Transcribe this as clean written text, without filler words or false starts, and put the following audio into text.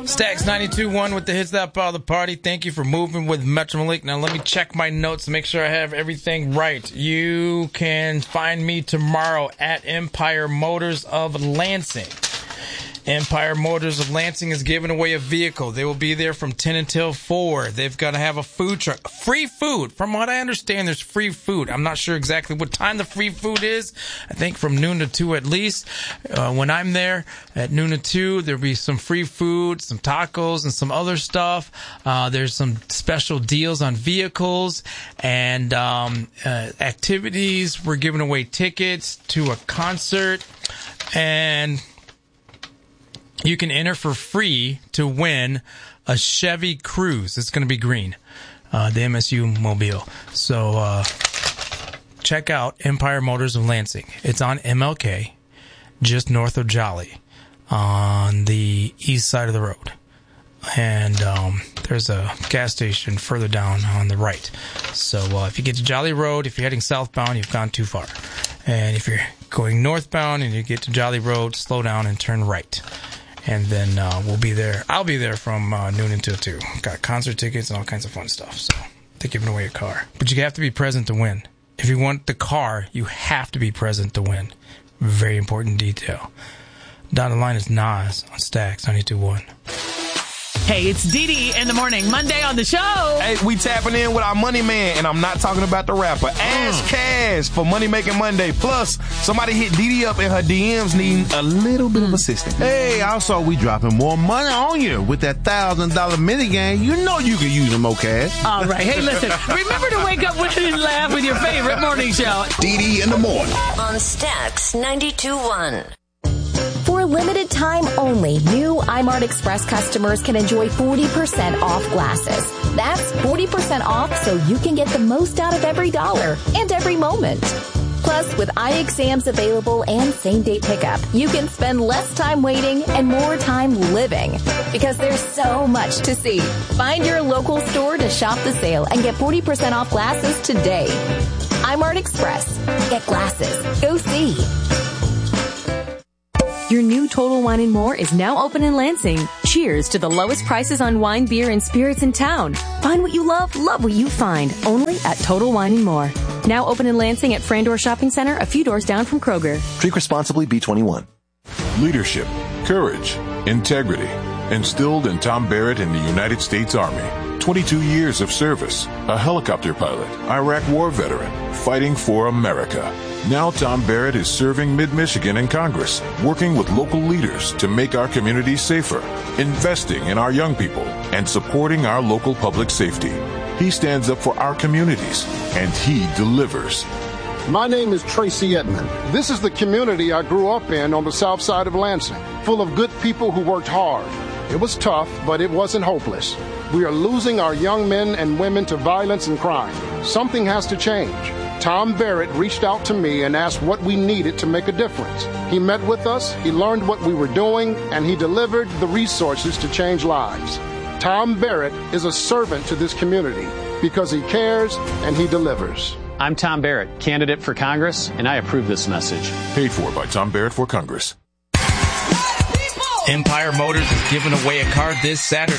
Stacks 92.1 with the hits that bother the party. Thank you for moving with Metro Malik. Now let me check my notes to make sure I have everything right. You can find me tomorrow at Empire Motors of Lansing. Empire Motors of Lansing is giving away a vehicle. They will be there from 10 until 4. They've got to have a food truck. Free food. From what I understand, there's free food. I'm not sure exactly what time the free food is. I think from noon to 2 at least. When I'm there at noon to 2, there'll be some free food, some tacos, and some other stuff. There's some special deals on vehicles and activities. We're giving away tickets to a concert, and you can enter for free to win a Chevy Cruze. It's going to be green, the MSU Mobile. So check out Empire Motors of Lansing. It's on MLK, just north of Jolly, on the east side of the road. And there's a gas station further down on the right. So if you get to Jolly Road, if you're heading southbound, you've gone too far. And if you're going northbound and you get to Jolly Road, slow down and turn right. And then we'll be there. I'll be there from noon until 2. Got concert tickets and all kinds of fun stuff. So they're giving away a car. But you have to be present to win. If you want the car, you have to be present to win. Very important detail. Down the line is Nas on Stacks 92.1. Hey, it's Dee in the morning. Monday on the show. Hey, we tapping in with our money man, and I'm not talking about the rapper. Ask Cash for Money Making Monday. Plus, somebody hit Dee up in her DMs needing a little bit of assistance. Hey, also, we dropping more money on you with that $1,000 minigame. You know you can use them, okay? All right. Hey, listen, remember to wake up with and laugh with your favorite morning show. Dee in the morning. On Stacks 92.1. For a limited time only, new iMart Express customers can enjoy 40% off glasses. That's 40% off so you can get the most out of every dollar and every moment. Plus, with eye exams available and same-day pickup, you can spend less time waiting and more time living. Because there's so much to see. Find your local store to shop the sale and get 40% off glasses today. iMart Express. Get glasses. Go see. Your new Total Wine & More is now open in Lansing. Cheers to the lowest prices on wine, beer, and spirits in town. Find what you love what you find. Only at Total Wine & More. Now open in Lansing at Frandor Shopping Center, a few doors down from Kroger. Drink responsibly, B21. Leadership, courage, integrity, instilled in Tom Barrett in the United States Army. 22 years of service, a helicopter pilot, Iraq war veteran, fighting for America. Now Tom Barrett is serving Mid-Michigan in Congress, working with local leaders to make our communities safer, investing in our young people, and supporting our local public safety. He stands up for our communities, and he delivers. My name is Tracy Edmond. This is the community I grew up in on the south side of Lansing, full of good people who worked hard. It was tough, but it wasn't hopeless. We are losing our young men and women to violence and crime. Something has to change. Tom Barrett reached out to me and asked what we needed to make a difference. He met with us, he learned what we were doing, and he delivered the resources to change lives. Tom Barrett is a servant to this community because he cares and he delivers. I'm Tom Barrett, candidate for Congress, and I approve this message. Paid for by Tom Barrett for Congress. Empire Motors is giving away a car this Saturday.